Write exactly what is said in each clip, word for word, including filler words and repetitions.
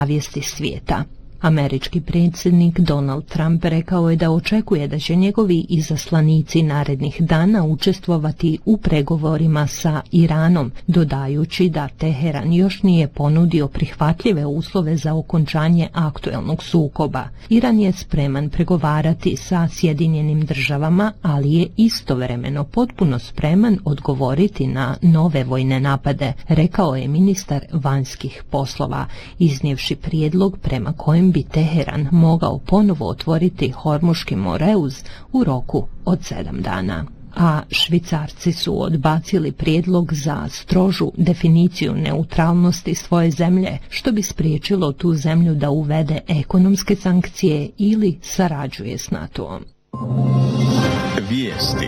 zavijesti svijeta. Američki predsjednik Donald Trump rekao je da očekuje da će njegovi izaslanici narednih dana učestvovati u pregovorima sa Iranom, dodajući da Teheran još nije ponudio prihvatljive uslove za okončanje aktuelnog sukoba. Iran je spreman pregovarati sa Sjedinjenim državama, ali je istovremeno potpuno spreman odgovoriti na nove vojne napade, rekao je ministar vanjskih poslova, iznijevši prijedlog prema kojem bi Teheran mogao ponovo otvoriti Hormuški moreuz u roku od sedam dana. A Švicarci su odbacili prijedlog za strožu definiciju neutralnosti svoje zemlje, što bi spriječilo tu zemlju da uvede ekonomske sankcije ili sarađuje s NATO-om. Vijesti.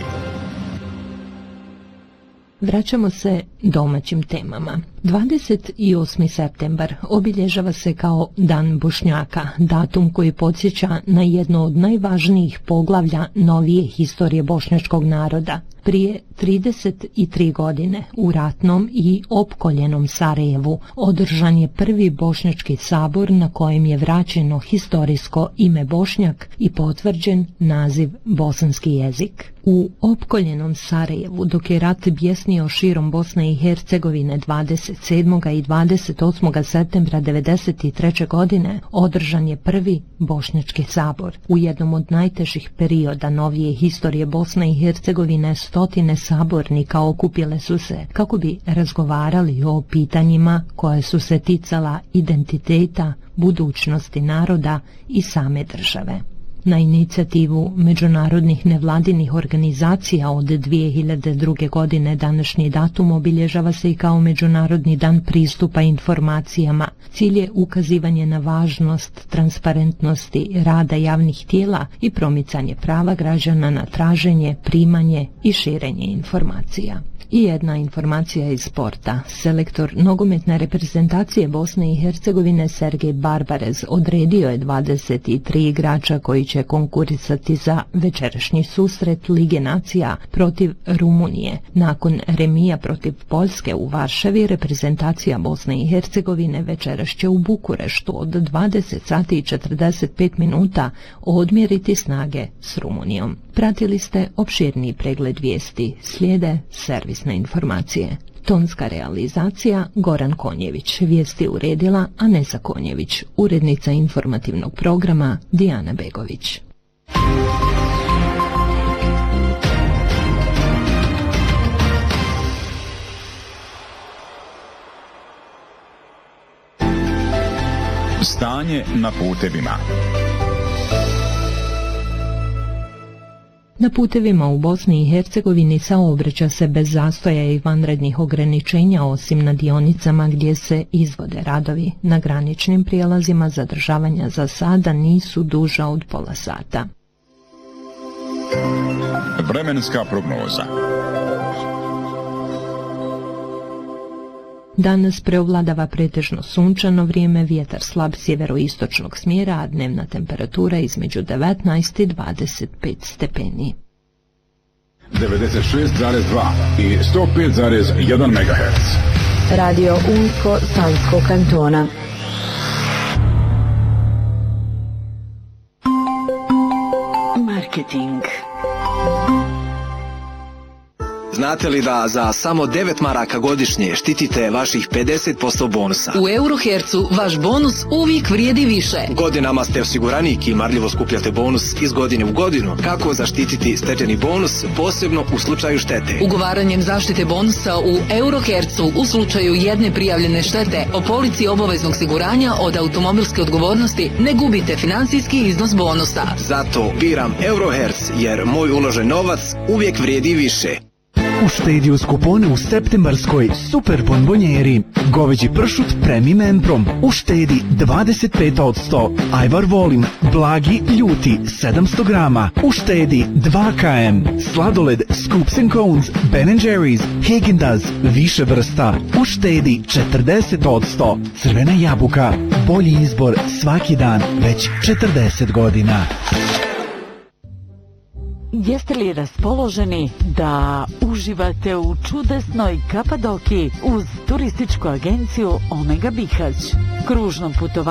Vraćamo se domaćim temama. dvadeset osmi septembar obilježava se kao Dan Bošnjaka, datum koji podsjeća na jedno od najvažnijih poglavlja novije historije bošnjačkog naroda. Prije trideset tri godine u ratnom i opkoljenom Sarajevu održan je prvi bošnjački sabor na kojem je vraćeno historijsko ime Bošnjak i potvrđen naziv bosanski jezik. U opkoljenom Sarajevu, dok je rat bjesnio širom Bosne i Hercegovine dvadeset sedmog i dvadeset osmog septembra devedeset treće godine, održan je prvi bošnjački sabor. U jednom od najtežih perioda novije historije Bosne i Hercegovine stotine sabornika okupile su se kako bi razgovarali o pitanjima koje su se ticala identiteta, budućnosti naroda i same države. Na inicijativu međunarodnih nevladinih organizacija od dvije hiljade druge. godine današnji datum obilježava se i kao Međunarodni dan pristupa informacijama. Cilj je ukazivanje na važnost transparentnosti rada javnih tijela i promicanje prava građana na traženje, primanje i širenje informacija. I jedna informacija iz sporta. Selektor nogometne reprezentacije Bosne i Hercegovine Sergej Barbarez odredio je dvadeset tri igrača koji će konkurisati za večerašnji susret Lige nacija protiv Rumunije. Nakon remija protiv Poljske u Varšavi, reprezentacija Bosne i Hercegovine večeras će u Bukureštu od dvadeset sati i četrdeset pet minuta odmjeriti snage s Rumunijom. Pratili ste opširniji pregled vijesti, slijede servisne informacije. Tonska realizacija Goran Konjević, vijesti uredila Anesa Konjević, urednica informativnog programa Dijana Begović. Stanje na putevima. Na putevima u Bosni i Hercegovini saobraća se bez zastoja i vanrednih ograničenja, osim na dionicama gdje se izvode radovi. Na graničnim prijelazima zadržavanja za sada nisu duža od pola sata. Vremenska prognoza. Danas preovladava pretežno sunčano vrijeme, vjetar slab sjeveroistočnog smjera, a dnevna temperatura između devetnaest i dvadeset pet stepeni. devedeset šest zarez dva i sto pet zarez jedan megaherc. Radio Unsko Sanskog kantona. Marketing. Znate li da za samo devet maraka godišnje štitite vaših pedeset posto bonusa? U Eurohercu vaš bonus uvijek vrijedi više. Godinama ste osiguranik i marljivo skupljate bonus iz godine u godinu. Kako zaštititi stečeni bonus, posebno u slučaju štete? Ugovaranjem zaštite bonusa u Eurohercu u slučaju jedne prijavljene štete o polici obaveznog osiguranja od automobilske odgovornosti ne gubite financijski iznos bonusa. Zato biram Euroherc jer moj uložen novac uvijek vrijedi više. Uštedi uz kupone u septembarskoj super bonbonjeri. Goveđi pršut Premium Emprom. Uštedi dvadeset pet posto. Ajvar Volin, blagi, ljuti, sedamsto grama. Uštedi dva kilograma. Sladoled Scoops and Cones, Ben and Jerry's, Häagen-Dazs, više vrsta. Uštedi četrdeset posto. Crvena jabuka, bolji izbor svaki dan, već četrdeset godina. Jeste li raspoloženi da uživate u čudesnoj Kapadokiji uz turističku agenciju Omega Bihać? Kružnom putovanju